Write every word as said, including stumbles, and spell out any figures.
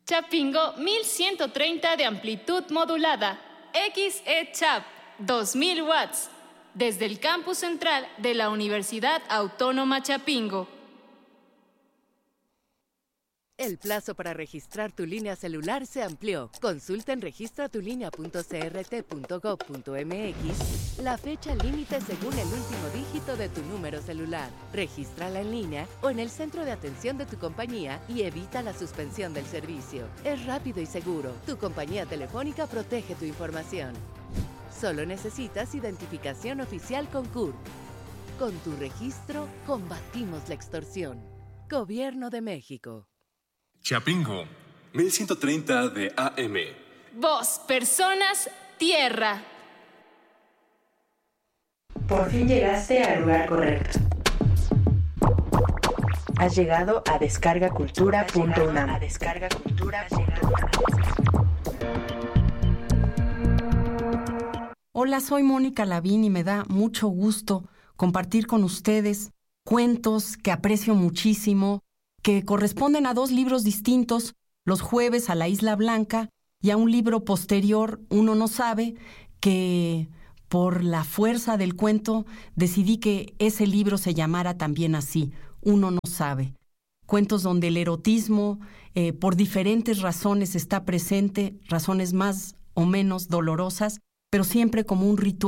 Chapingo mil ciento treinta de amplitud modulada. X E Chap, dos mil watts. Desde el campus central de la Universidad Autónoma Chapingo. El plazo para registrar tu línea celular se amplió. Consulta en registratulínea punto c r t punto gob punto m x la fecha límite según el último dígito de tu número celular. Regístrala en línea o en el centro de atención de tu compañía y evita la suspensión del servicio. Es rápido y seguro. Tu compañía telefónica protege tu información. Solo necesitas identificación oficial con C U R P. Con tu registro, combatimos la extorsión. Gobierno de México. Chapingo, mil ciento treinta de A M. Voz, personas, tierra. Por fin llegaste al lugar correcto. Has llegado a descarga cultura punto unam. A descarga cultura punto unam. Hola, soy Mónica Lavín y me da mucho gusto compartir con ustedes cuentos que aprecio muchísimo, que corresponden a dos libros distintos, Los jueves a la Isla Blanca y a un libro posterior, Uno no sabe, que por la fuerza del cuento decidí que ese libro se llamara también así, Uno no sabe. Cuentos donde el erotismo, eh, por diferentes razones, está presente, razones más o menos dolorosas, pero siempre como un ritual